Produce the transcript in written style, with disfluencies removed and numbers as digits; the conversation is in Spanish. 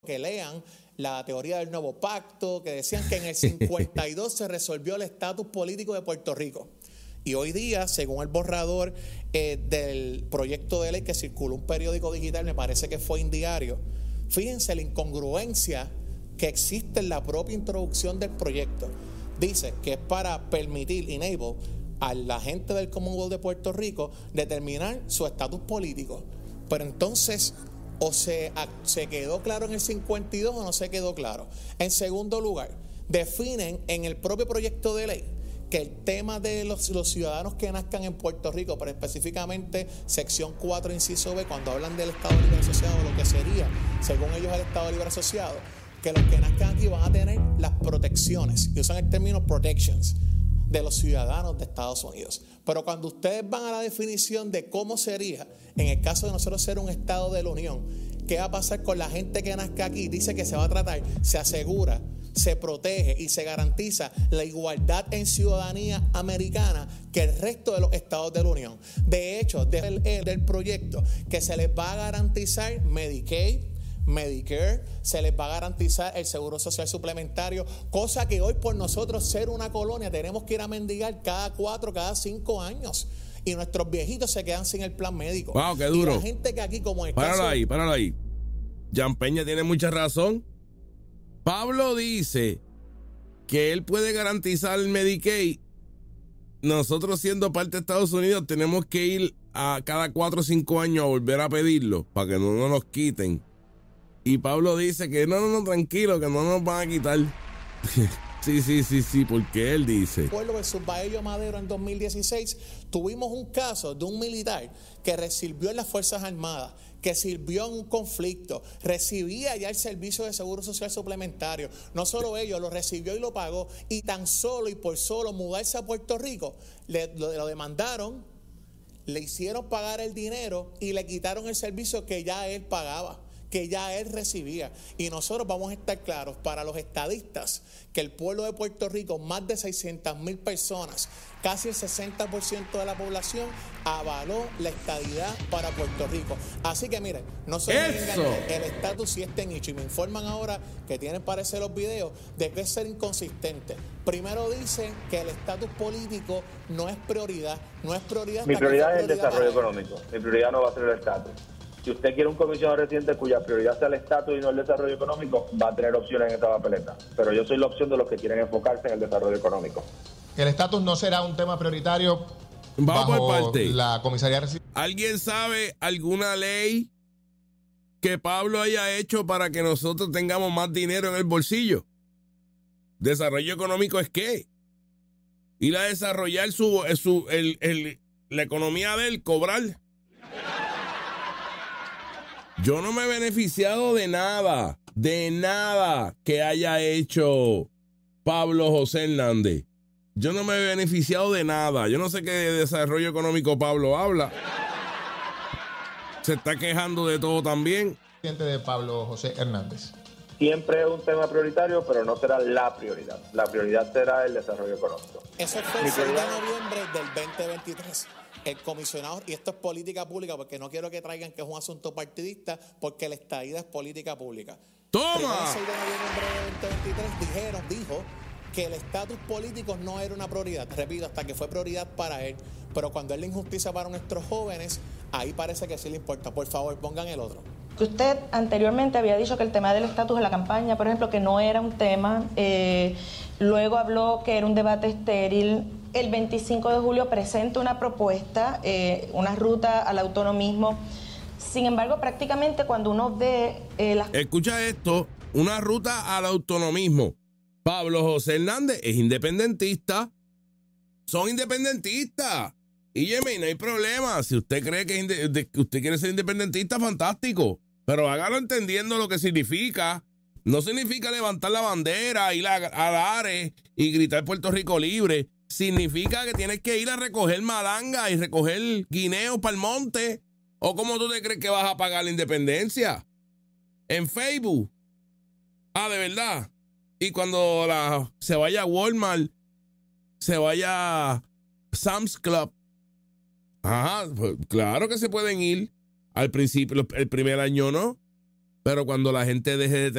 que lean la teoría del nuevo pacto, que decían que en el 52 se resolvió el estatus político de Puerto Rico. Y hoy día, según el borrador del proyecto de ley que circuló un periódico digital, me parece que fue Indiario, fíjense la incongruencia que existe en la propia introducción del proyecto. Dice que es para permitir, enable, a la gente del Commonwealth de Puerto Rico determinar su estatus político. Pero entonces, o se quedó claro en el 52 o no se quedó claro. En segundo lugar, definen en el propio proyecto de ley que el tema de los ciudadanos que nazcan en Puerto Rico, pero específicamente sección 4, inciso B, cuando hablan del Estado Libre Asociado, lo que sería, según ellos, el Estado Libre Asociado, que los que nazcan aquí van a tener las protecciones, y usan el término protections, de los ciudadanos de Estados Unidos. Pero cuando ustedes van a la definición de cómo sería, en el caso de nosotros ser un Estado de la Unión, ¿qué va a pasar con la gente que nazca aquí? Dice que se va a tratar, se asegura, se protege y se garantiza la igualdad en ciudadanía americana que el resto de los estados de la Unión. De hecho, del proyecto, que se les va a garantizar Medicaid, Medicare, se les va a garantizar el seguro social suplementario, cosa que hoy por nosotros ser una colonia tenemos que ir a mendigar cada 4, cada 5 años. Y nuestros viejitos se quedan sin el plan médico. Wow, qué duro. Y la gente que aquí, como el páralo ahí. Jan Peña tiene mucha razón. Pablo dice que él puede garantizar el Medicaid. Nosotros, siendo parte de Estados Unidos, tenemos que ir a cada 4 o 5 años a volver a pedirlo para que no nos quiten. Y Pablo dice que no, tranquilo, que no nos van a quitar. Sí, porque él dice. Pueblo versus Baello Madero en 2016 tuvimos un caso de un militar que recibió en las Fuerzas Armadas, que sirvió en un conflicto, recibía ya el servicio de seguro social suplementario. No solo ello, lo recibió y lo pagó, y tan solo y por solo mudarse a Puerto Rico, lo demandaron, le hicieron pagar el dinero y le quitaron el servicio que ya él pagaba, que ya él recibía. Y nosotros vamos a estar claros, para los estadistas, que el pueblo de Puerto Rico, más de 600,000 personas, casi el 60% de la población, avaló la estadidad para Puerto Rico. Así que miren, no se engañen, el estatus sí está en hecho, y me informan ahora que tienen para hacer los videos de que es ser inconsistente. Primero dicen que el estatus político no es prioridad. Mi prioridad es el desarrollo económico. Mi prioridad no va a ser el estatus. Si usted quiere un comisionado residente cuya prioridad sea el estatus y no el desarrollo económico, va a tener opciones en esta papeleta. Pero yo soy la opción de los que quieren enfocarse en el desarrollo económico. El estatus no será un tema prioritario. Vamos por parte. La comisaría residente. ¿Alguien sabe alguna ley que Pablo haya hecho para que nosotros tengamos más dinero en el bolsillo? ¿Desarrollo económico es qué? Ir a desarrollar la economía de él, cobrar. Yo no me he beneficiado de nada que haya hecho Pablo José Hernández. Yo no me he beneficiado de nada. Yo no sé qué de desarrollo económico Pablo habla. Se está quejando de todo también. De Pablo José Hernández. Siempre es un tema prioritario, pero no será la prioridad. La prioridad será el desarrollo económico. Eso fue el 6 de noviembre del 2023. El comisionado, y esto es política pública, porque no quiero que traigan que es un asunto partidista, porque la estadía es política pública. ¡Toma! El 6 de noviembre del 2023 dijo que el estatus político no era una prioridad, repito, hasta que fue prioridad para él. Pero cuando es la injusticia para nuestros jóvenes, ahí parece que sí le importa. Por favor, pongan el otro. Usted anteriormente había dicho que el tema del estatus en la campaña, por ejemplo, que no era un tema. Luego habló que era un debate estéril. El 25 de julio presenta una propuesta, una ruta al autonomismo. Sin embargo, prácticamente cuando uno ve Escucha esto, una ruta al autonomismo. Pablo José Hernández es independentista. Son independentistas. Y Yemi, no hay problema. Si usted cree que usted quiere ser independentista, fantástico. Pero hágalo entendiendo lo que significa. No significa levantar la bandera, ir a Ares y gritar Puerto Rico libre. Significa que tienes que ir a recoger malanga y recoger guineos para el monte. ¿O cómo tú te crees que vas a pagar la independencia? En Facebook. Ah, de verdad. Y cuando se vaya a Walmart, se vaya a Sam's Club. Ajá, pues claro que se pueden ir. Al principio, el primer año no. Pero cuando la gente deje de